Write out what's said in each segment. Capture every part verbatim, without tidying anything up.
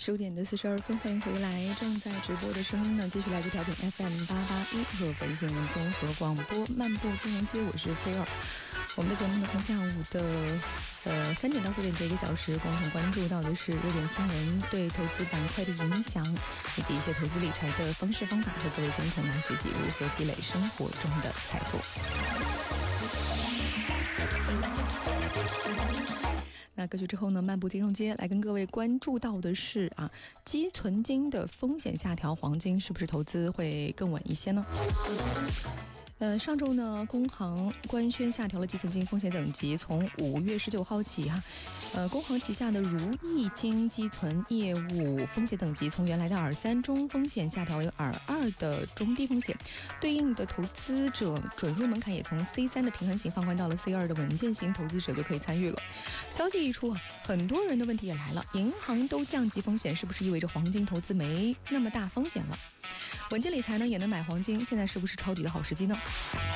十五点的四十二分，欢迎回来。正在直播的声音呢，继续来自调频 F M 八八一和北新闻综合广播漫步金融街，我是菲儿。我们的节目呢，从下午的呃三点到四点这一个小时，共同关注到的是热点新闻对投资板块的影响，以及一些投资理财的方式方法，和各位共同来学习如何积累生活中的财富。那歌曲之后呢，漫步金融街来跟各位关注到的是啊，基存金的风险下调，黄金是不是投资会更稳一些呢？呃，上周呢，工行官宣下调了基存金风险等级，从五月十九号起哈、啊，呃，工行旗下的如意金基存业务风险等级从原来的 R 三 中风险下调为 R 二 的中低风险，对应的投资者准入门槛也从 C 三 的平衡型放宽到了 C 二 的稳健型投资者就可以参与了。消息一出啊，很多人的问题也来了，银行都降级风险，是不是意味着黄金投资没那么大风险了？稳健理财呢也能买黄金，现在是不是抄底的好时机呢？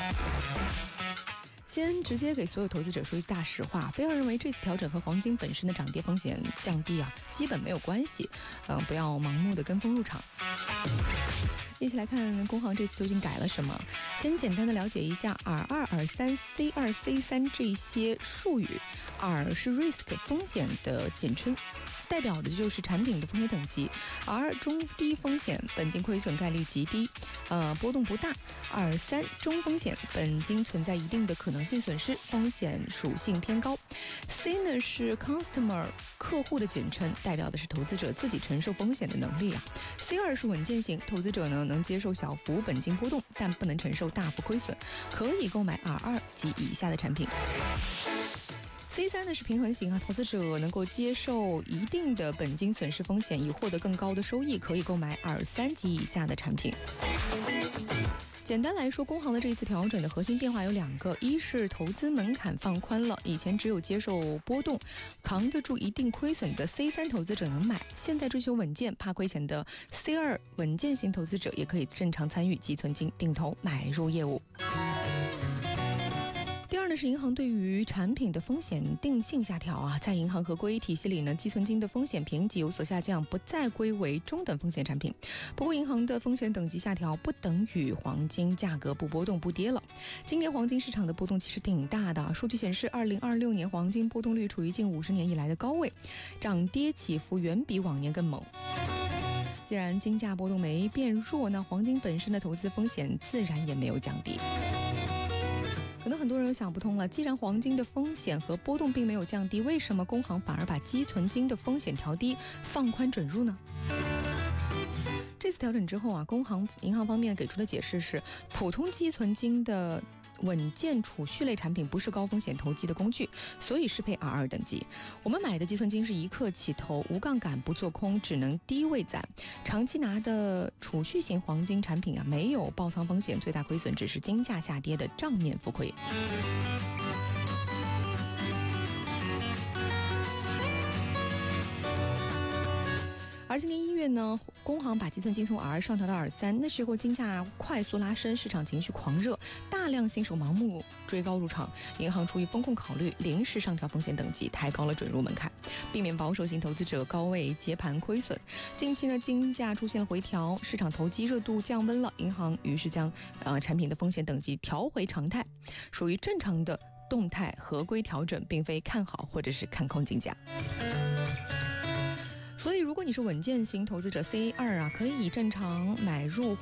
先直接给所有投资者说一句大实话，菲儿认为这次调整和黄金本身的涨跌风险降低啊，基本没有关系。嗯、呃，不要盲目的跟风入场。一起来看工行这次究竟改了什么。先简单的了解一下 R 二、R 三、C 二、C 三 这些术语。R 是 risk 风险的简称，代表的就是产品的风险等级。R 中低风险，本金亏损概率极低，呃，波动不大。R 三中风险，本金存在一定的可能性损失，风险属性偏高。C 呢是 customer 客户的简称，代表的是投资者自己承受风险的能力啊。C 二是稳健型，投资者呢能接受小幅本金波动，但不能承受大幅亏损，可以购买 R 二 及以下的产品。C 三 呢是平衡型啊，投资者能够接受一定的本金损失风险，以获得更高的收益，可以购买 R 三 及以下的产品。简单来说，工行的这一次调整的核心变化有两个，一是投资门槛放宽了，以前只有接受波动扛得住一定亏损的 C 三 投资者能买，现在追求稳健怕亏钱的 C 二 稳健型投资者也可以正常参与基存金定投买入业务。第二呢是银行对于产品的风险定性下调啊，在银行合规体系里呢，基存金的风险评级有所下降，不再归为中等风险产品。不过银行的风险等级下调不等于黄金价格不波动不跌了。今年黄金市场的波动其实挺大的，数据显示二零二六年黄金波动率处于近五十年以来的高位，涨跌起伏远比往年更猛。既然金价波动没变弱，那黄金本身的投资风险自然也没有降低。可能很多人又想不通了，既然黄金的风险和波动并没有降低，为什么工行反而把基存金的风险调低，放宽准入呢？这次调整之后啊，工行银行方面给出的解释是，普通基存金的稳健储蓄类产品不是高风险投机的工具，所以适配 R 二 等级。我们买的基存金是一刻起投，无杠杆不做空，只能低位攒。长期拿的储蓄型黄金产品啊，没有爆仓风险，最大亏损只是金价下跌的账面浮亏。而今年一月呢，工行把基存金从 R 上调到 R 三，那时候金价快速拉升，市场情绪狂热，大量新手盲目追高入场，银行出于风控考虑，临时上调风险等级，抬高了准入门槛，避免保守型投资者高位接盘亏损。近期呢，金价出现了回调，市场投机热度降温了，银行于是将呃产品的风险等级调回常态，属于正常的动态合规调整，并非看好或者是看空金价。所以如果你是稳健型投资者 C 二 啊，可以正常买入